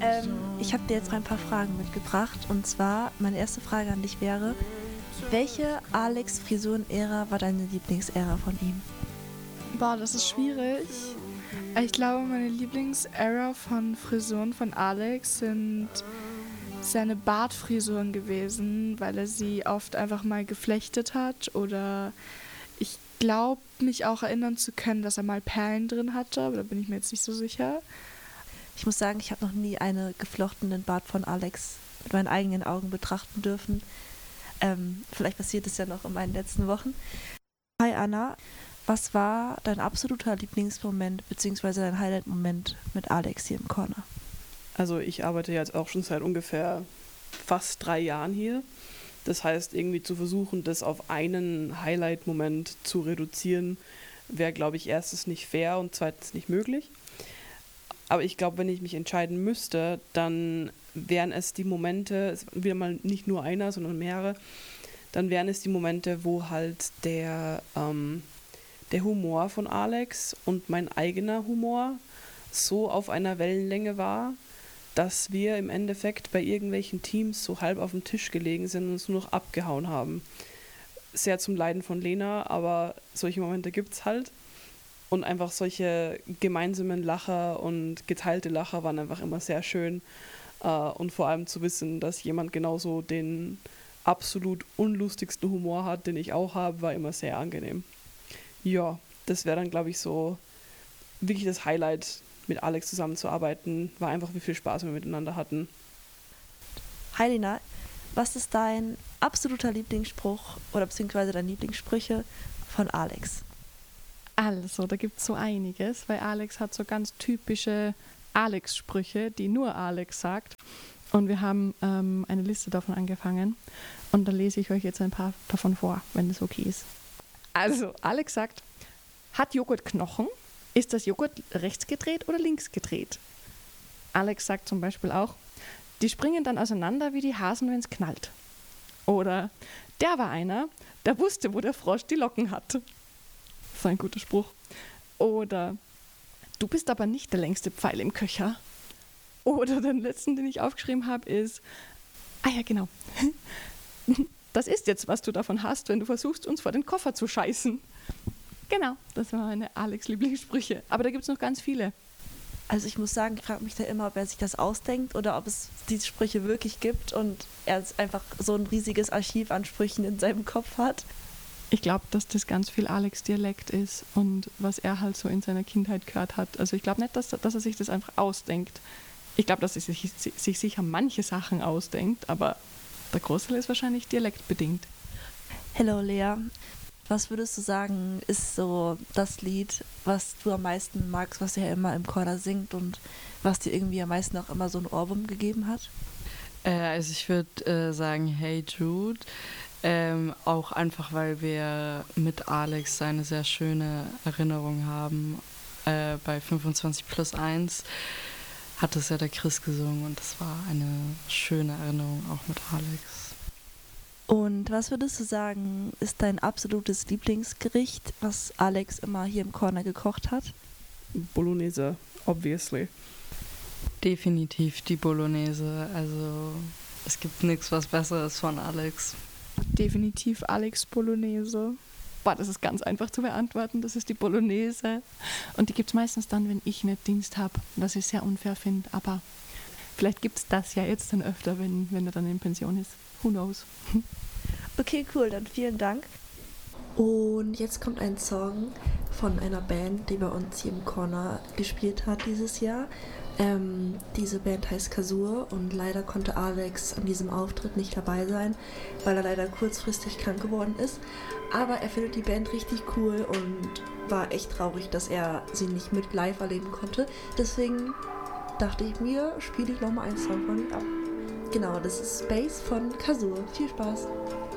Ich habe dir jetzt mal ein paar Fragen mitgebracht. Und zwar, meine erste Frage an dich wäre, welche Alex-Frisuren-Ära war deine Lieblingsära von ihm? Boah, das ist schwierig. Ich glaube, meine Lieblingsära von Frisuren von Alex sind seine Bartfrisuren gewesen, weil er sie oft einfach mal geflechtet hat. Oder ich glaube, mich auch erinnern zu können, dass er mal Perlen drin hatte, aber da bin ich mir jetzt nicht so sicher. Ich muss sagen, ich habe noch nie einen geflochtenen Bart von Alex mit meinen eigenen Augen betrachten dürfen. Vielleicht passiert es ja noch in meinen letzten Wochen. Hi Anna, was war dein absoluter Lieblingsmoment bzw. dein Highlight-Moment mit Alex hier im Corner? Also ich arbeite jetzt auch schon seit ungefähr fast 3 Jahren hier. Das heißt, irgendwie zu versuchen, das auf einen Highlight-Moment zu reduzieren, wäre, glaube ich, erstens nicht fair und zweitens nicht möglich. Aber ich glaube, wenn ich mich entscheiden müsste, dann wären es die Momente, wieder mal nicht nur einer, sondern mehrere, dann wären es die Momente, wo halt der Humor von Alex und mein eigener Humor so auf einer Wellenlänge war, dass wir im Endeffekt bei irgendwelchen Teams so halb auf dem Tisch gelegen sind und uns nur noch abgehauen haben. Sehr zum Leiden von Lena, aber solche Momente gibt es halt. Und einfach solche gemeinsamen Lacher und geteilte Lacher waren einfach immer sehr schön. Und vor allem zu wissen, dass jemand genauso den absolut unlustigsten Humor hat, den ich auch habe, war immer sehr angenehm. Ja, das wäre dann, glaube ich, so wirklich das Highlight, mit Alex zusammenzuarbeiten. War einfach, wie viel Spaß wir miteinander hatten. Hi Lena, was ist dein absoluter Lieblingsspruch oder beziehungsweise deine Lieblingssprüche von Alex? Also, da gibt es so einiges, weil Alex hat so ganz typische Alex-Sprüche, die nur Alex sagt. Und wir haben eine Liste davon angefangen. Und da lese ich euch jetzt ein paar davon vor, wenn das okay ist. Also, Alex sagt, hat Joghurt Knochen? Ist das Joghurt rechts gedreht oder links gedreht? Alex sagt zum Beispiel auch, die springen dann auseinander wie die Hasen, wenn es knallt. Oder, der war einer, der wusste, wo der Frosch die Locken hat. Das ist ein guter Spruch. Oder, du bist aber nicht der längste Pfeil im Köcher. Oder den letzten, den ich aufgeschrieben habe, ist, ah ja, genau. Das ist jetzt, was du davon hast, wenn du versuchst, uns vor den Koffer zu scheißen. Genau, das waren meine Alex-Lieblingssprüche. Aber da gibt es noch ganz viele. Also ich muss sagen, ich frage mich da immer, ob er sich das ausdenkt oder ob es diese Sprüche wirklich gibt und er einfach so ein riesiges Archiv an Sprüchen in seinem Kopf hat. Ich glaube, dass das ganz viel Alex-Dialekt ist und was er halt so in seiner Kindheit gehört hat. Also ich glaube nicht, dass er sich das einfach ausdenkt. Ich glaube, dass er sich sicher manche Sachen ausdenkt, aber der Großteil ist wahrscheinlich dialektbedingt. Hello Lea, was würdest du sagen, ist so das Lied, was du am meisten magst, was er immer im Corner singt und was dir irgendwie am meisten auch immer so ein Ohrwurm gegeben hat? Also ich würde sagen Hey Jude, auch einfach, weil wir mit Alex eine sehr schöne Erinnerung haben. Bei 25+1 hat es ja der Chris gesungen und das war eine schöne Erinnerung auch mit Alex. Und was würdest du sagen, ist dein absolutes Lieblingsgericht, was Alex immer hier im Corner gekocht hat? Bolognese, obviously. Definitiv die Bolognese. Also es gibt nichts, was besser ist von Alex. Definitiv Alex Bolognese. Boah, das ist ganz einfach zu beantworten. Das ist die Bolognese. Und die gibt es meistens dann, wenn ich nicht Dienst habe. Was ich sehr unfair finde. Aber vielleicht gibt es das ja jetzt dann öfter, wenn er dann in Pension ist. Who knows? Okay, cool, dann vielen Dank. Und jetzt kommt ein Song von einer Band, die bei uns hier im Corner gespielt hat dieses Jahr. Diese Band heißt Kasur und leider konnte Alex an diesem Auftritt nicht dabei sein, weil er leider kurzfristig krank geworden ist. Aber er findet die Band richtig cool und war echt traurig, dass er sie nicht mit live erleben konnte. Deswegen dachte ich mir, spiele ich nochmal einen Song von ihm ab. Genau, das ist Space von Kasur. Viel Spaß!